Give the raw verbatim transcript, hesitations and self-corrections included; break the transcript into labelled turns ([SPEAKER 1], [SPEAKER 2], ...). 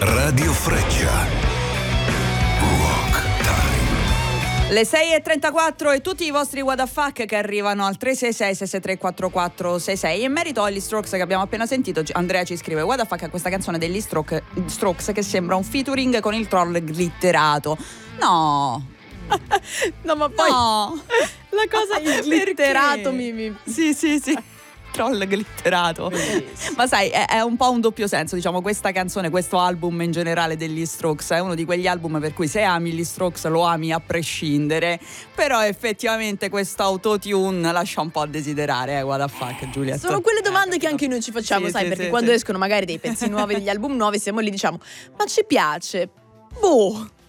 [SPEAKER 1] Radio Freccia.
[SPEAKER 2] Le sei e trentaquattro e tutti i vostri what the fuck che arrivano al tre sei sei sei sei tre quattro quattro sei sei. In merito agli Strokes che abbiamo appena sentito, Andrea ci scrive: what the fuck è questa canzone degli Stroke, Strokes che sembra un featuring con il troll glitterato. No.
[SPEAKER 3] No, ma poi
[SPEAKER 2] no.
[SPEAKER 3] La cosa il glitterato mi, mi...
[SPEAKER 2] Sì, sì, sì. Troll glitterato. Bellissimo. Ma sai, è, è un po' un doppio senso, diciamo, questa canzone, questo album in generale degli Strokes è uno di quegli album per cui se ami gli Strokes lo ami a prescindere, però effettivamente questo autotune lascia un po' a desiderare, eh, what the fuck, Giulia.
[SPEAKER 3] Sono quelle domande eh, che anche noi ci facciamo,
[SPEAKER 2] sì,
[SPEAKER 3] sai,
[SPEAKER 2] sì,
[SPEAKER 3] perché
[SPEAKER 2] sì,
[SPEAKER 3] quando
[SPEAKER 2] sì.
[SPEAKER 3] escono magari dei pezzi nuovi, degli album nuovi, siamo lì, diciamo, ma ci piace? Boh,